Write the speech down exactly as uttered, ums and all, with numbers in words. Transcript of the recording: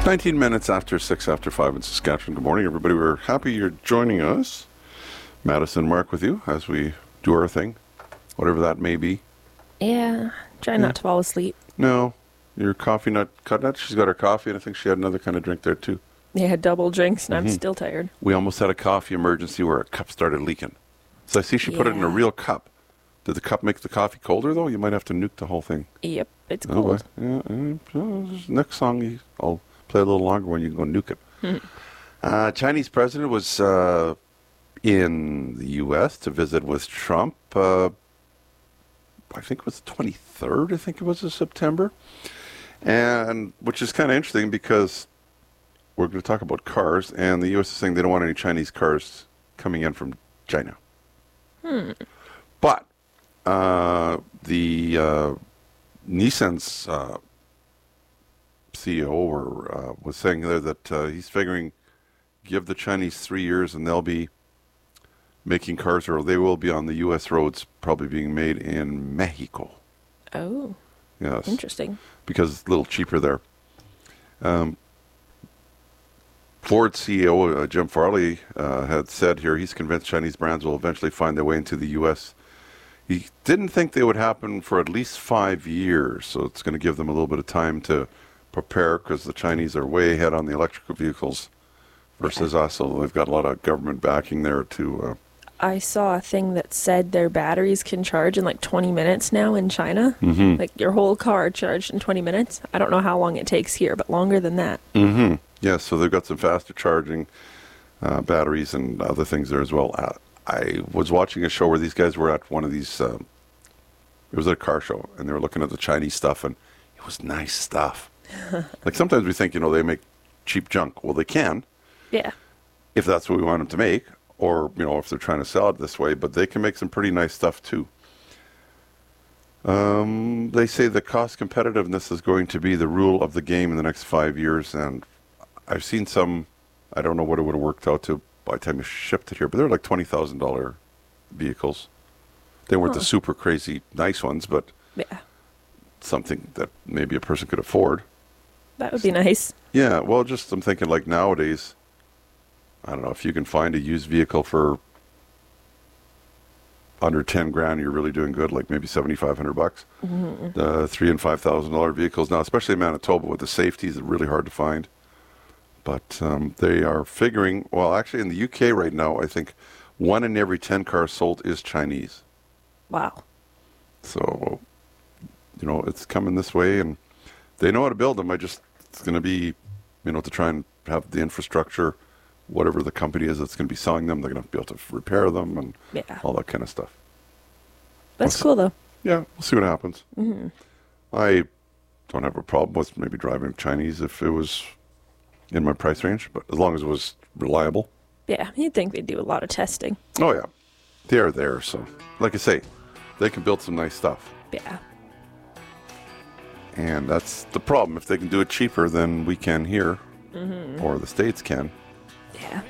nineteen minutes after six after five in Saskatchewan. Good morning, everybody. We're happy you're joining us. Madison, Mark with you as we do our thing, whatever that may be. Yeah, try not Yeah. to fall asleep. No, your coffee nut cut nut. She's got her coffee, and I think she had another kind of drink there too. Yeah, double drinks, and Mm-hmm. I'm still tired. We almost had a coffee emergency where a cup started leaking. So I see she put it in a Yeah. real cup. Did the cup make the coffee colder though? You might have to nuke the whole thing. Yep, it's Oh, cold. well, yeah, yeah. Next song, I'll play a little longer when you can go nuke it. Hmm. Uh, Chinese president was uh, in the U S to visit with Trump. Uh, I think it was the twenty-third. I think it was of September, and which is kind of interesting because we're going to talk about cars, and the U S is saying they don't want any Chinese cars coming in from China. Hmm. But uh, the uh, Nissan's uh, C E O or, uh, was saying there that uh, he's figuring give the Chinese three years and they'll be making cars, or they will be on the U S roads, probably being made in Mexico. Oh, Yes, interesting. because it's a little cheaper there. Um, Ford C E O uh, Jim Farley uh, had said here he's convinced Chinese brands will eventually find their way into the U S. He didn't think they would happen for at least five years, so it's going to give them a little bit of time to prepare because the Chinese are way ahead on the electrical vehicles versus us, so they've got a lot of government backing there to... Uh, I saw a thing that said their batteries can charge in like twenty minutes now in China. Mhm. Like your whole car charged in twenty minutes. I don't know how long it takes here, but longer than that. mm-hmm. Yeah, so they've got some faster charging uh, batteries and other things there as well. Uh, I was watching a show where these guys were at one of these, uh, it was at a car show, and they were looking at the Chinese stuff, and it was nice stuff. Like sometimes we think, you know, they make cheap junk. Well, they can, Yeah. if that's what we want them to make, or, you know, if they're trying to sell it this way, but they can make some pretty nice stuff too. Um, they say the cost competitiveness is going to be the rule of the game in the next five years, and I've seen some, I don't know what it would have worked out to by the time you shipped it here, but they're like twenty thousand dollars vehicles. They weren't Huh. the super crazy nice ones, but Yeah. something that maybe a person could afford. That would be nice. Yeah, well, just I'm thinking like nowadays, I don't know, if you can find a used vehicle for under ten grand, you're really doing good, like maybe seventy-five hundred bucks. Mhm. The three and five thousand dollar vehicles now, especially in Manitoba with the safeties, are really hard to find. But um, they are figuring, well, actually in the U K right now, I think one in every ten cars sold is Chinese. Wow. So, you know, it's coming this way, and they know how to build them. I just, it's going to be, you know, to try and have the infrastructure, whatever the company is that's going to be selling them, they're going to be able to repair them and Yeah. all that kind of stuff. That's What's- cool though. Yeah, we'll see what happens. Hmm. I don't have a problem with maybe driving Chinese if it was in my price range, but as long as it was reliable. Yeah, you'd think they'd do a lot of testing. Oh, yeah. They're there, so like I say, they can build some nice stuff. Yeah. And that's the problem. If they can do it cheaper than we can here, Hmm. or the States can, Yeah.